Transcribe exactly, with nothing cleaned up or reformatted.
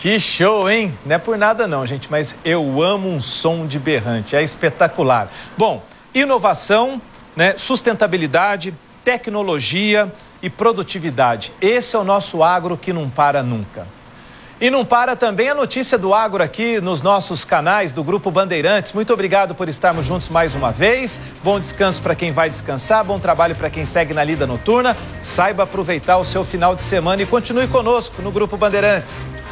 Que show, hein? Não é por nada não, gente, mas eu amo um som de berrante, é espetacular. Bom, inovação, né, sustentabilidade, tecnologia e produtividade. Esse é o nosso agro que não para nunca. E não para também a notícia do agro aqui nos nossos canais do Grupo Bandeirantes. Muito obrigado por estarmos juntos mais uma vez. Bom descanso para quem vai descansar, bom trabalho para quem segue na lida noturna. Saiba aproveitar o seu final de semana e continue conosco no Grupo Bandeirantes.